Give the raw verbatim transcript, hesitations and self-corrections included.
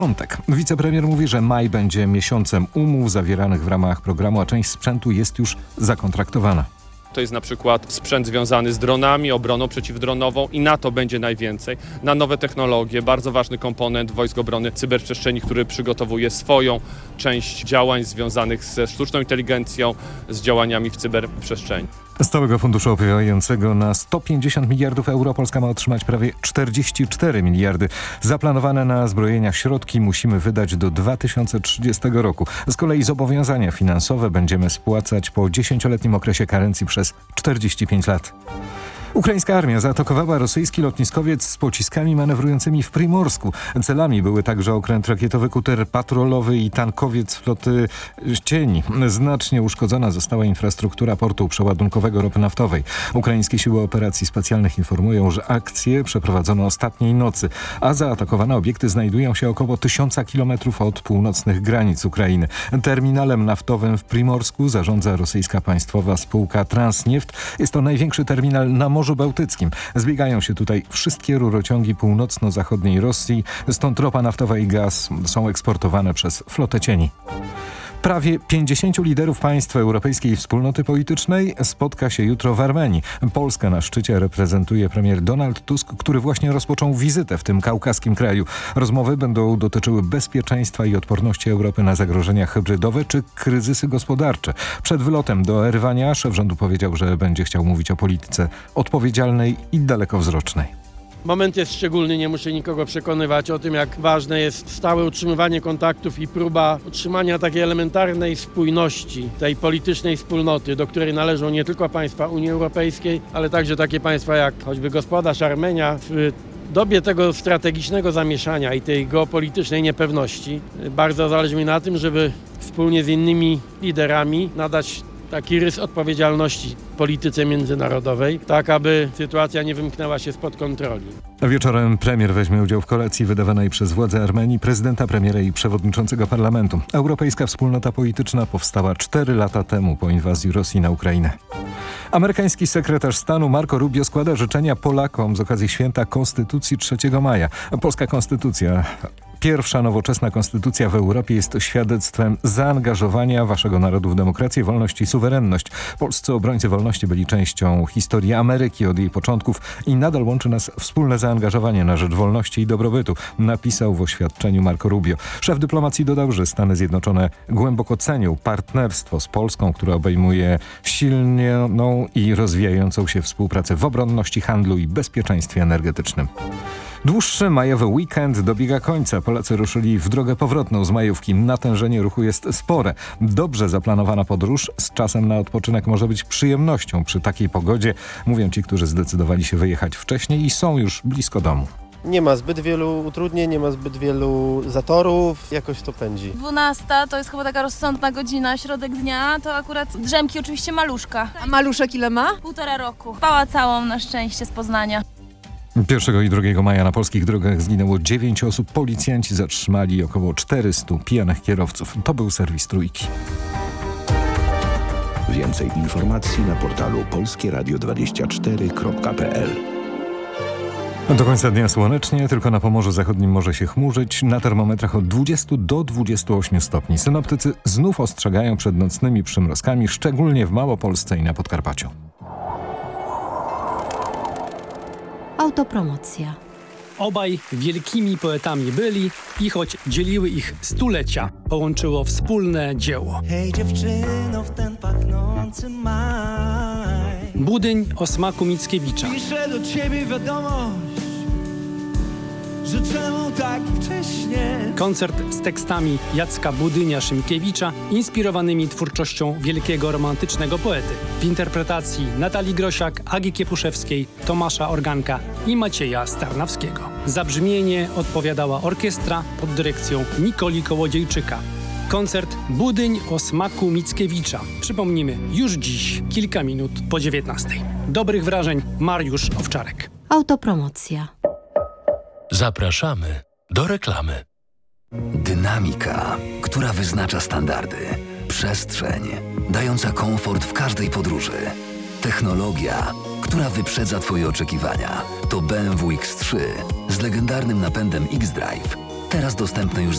Piątek. Wicepremier mówi, że maj będzie miesiącem umów zawieranych w ramach programu, a część sprzętu jest już zakontraktowana. To jest na przykład sprzęt związany z dronami, obroną przeciwdronową i na to będzie najwięcej. Na nowe technologie, bardzo ważny komponent Wojsk Obrony Cyberprzestrzeni, który przygotowuje swoją część działań związanych ze sztuczną inteligencją, z działaniami w cyberprzestrzeni. Z całego funduszu opiewającego na sto pięćdziesiąt miliardów euro Polska ma otrzymać prawie czterdzieści cztery miliardy. Zaplanowane na zbrojenia środki musimy wydać do dwa tysiące trzydziestego roku. Z kolei zobowiązania finansowe będziemy spłacać po dziesięcioletnim okresie karencji przez czterdzieści pięć lat. Ukraińska armia zaatakowała rosyjski lotniskowiec z pociskami manewrującymi w Primorsku. Celami były także okręt rakietowy, kuter patrolowy i tankowiec floty Cień. Znacznie uszkodzona została infrastruktura portu przeładunkowego ropy naftowej. Ukraińskie siły operacji specjalnych informują, że akcje przeprowadzono ostatniej nocy, a zaatakowane obiekty znajdują się około tysiąca kilometrów od północnych granic Ukrainy. Terminalem naftowym w Primorsku zarządza rosyjska państwowa spółka Transneft. Jest to największy terminal na Morzu Bałtyckim. Zbiegają się tutaj wszystkie rurociągi północno-zachodniej Rosji, stąd ropa naftowa i gaz są eksportowane przez flotę cieni. Prawie pięćdziesięciu liderów państw Europejskiej Wspólnoty Politycznej spotka się jutro w Armenii. Polskę na szczycie reprezentuje premier Donald Tusk, który właśnie rozpoczął wizytę w tym kaukaskim kraju. Rozmowy będą dotyczyły bezpieczeństwa i odporności Europy na zagrożenia hybrydowe czy kryzysy gospodarcze. Przed wylotem do Erywania szef rządu powiedział, że będzie chciał mówić o polityce odpowiedzialnej i dalekowzrocznej. Moment jest szczególny, nie muszę nikogo przekonywać o tym, jak ważne jest stałe utrzymywanie kontaktów i próba utrzymania takiej elementarnej spójności, tej politycznej wspólnoty, do której należą nie tylko państwa Unii Europejskiej, ale także takie państwa jak choćby gospodarz Armenia. W dobie tego strategicznego zamieszania i tej geopolitycznej niepewności bardzo zależy mi na tym, żeby wspólnie z innymi liderami nadać taki rys odpowiedzialności polityce międzynarodowej, tak aby sytuacja nie wymknęła się spod kontroli. Wieczorem premier weźmie udział w kolacji wydawanej przez władze Armenii, prezydenta, premiera i przewodniczącego parlamentu. Europejska Wspólnota Polityczna powstała cztery lata temu po inwazji Rosji na Ukrainę. Amerykański sekretarz stanu Marco Rubio składa życzenia Polakom z okazji święta Konstytucji trzeciego maja. Polska konstytucja, pierwsza nowoczesna konstytucja w Europie, jest świadectwem zaangażowania waszego narodu w demokrację, wolność i suwerenność. Polscy obrońcy wolności byli częścią historii Ameryki od jej początków i nadal łączy nas wspólne zaangażowanie na rzecz wolności i dobrobytu, napisał w oświadczeniu Marco Rubio. Szef dyplomacji dodał, że Stany Zjednoczone głęboko cenią partnerstwo z Polską, które obejmuje silną i rozwijającą się współpracę w obronności, handlu i bezpieczeństwie energetycznym. Dłuższy majowy weekend dobiega końca. Polacy ruszyli w drogę powrotną z majówki. Natężenie ruchu jest spore. Dobrze zaplanowana podróż z czasem na odpoczynek może być przyjemnością przy takiej pogodzie, mówią ci, którzy zdecydowali się wyjechać wcześniej i są już blisko domu. Nie ma zbyt wielu utrudnień, nie ma zbyt wielu zatorów, jakoś to pędzi. dwunasta to jest chyba taka rozsądna godzina, środek dnia, to akurat drzemki oczywiście maluszka. A maluszek ile ma? Półtora roku. Spała całą na szczęście z Poznania. pierwszego i drugiego maja na polskich drogach zginęło dziewięć osób. Policjanci zatrzymali około czterystu pijanych kierowców. To był serwis Trójki. Więcej informacji na portalu polskie radio dwadzieścia cztery kropka p l. Do końca dnia słonecznie, tylko na Pomorzu Zachodnim może się chmurzyć. Na termometrach od dwudziestu do dwudziestu ośmiu stopni. Synoptycy znów ostrzegają przed nocnymi przymrozkami, szczególnie w Małopolsce i na Podkarpaciu. Autopromocja. Obaj wielkimi poetami byli i choć dzieliły ich stulecia, połączyło wspólne dzieło. Hej dziewczyno, w ten pachnący maj. Budyń o smaku Mickiewicza. Piszę do ciebie wiadomość, że czemu tak wcześnie. Koncert z tekstami Jacka Budynia-Szymkiewicza, inspirowanymi twórczością wielkiego romantycznego poety. W interpretacji Natalii Grosiak, Agi Kiepuszewskiej, Tomasza Organka i Macieja Starnawskiego. Za brzmienie odpowiadała orkiestra pod dyrekcją Nikoli Kołodziejczyka. Koncert Budyń o smaku Mickiewicza. Przypomnimy, już dziś, kilka minut po dziewiętnastej. Dobrych wrażeń, Mariusz Owczarek. Autopromocja. Zapraszamy do reklamy. Dynamika, która wyznacza standardy. Przestrzeń, dająca komfort w każdej podróży. Technologia, która wyprzedza Twoje oczekiwania. To B M W X trzy z legendarnym napędem X-Drive. Teraz dostępne już za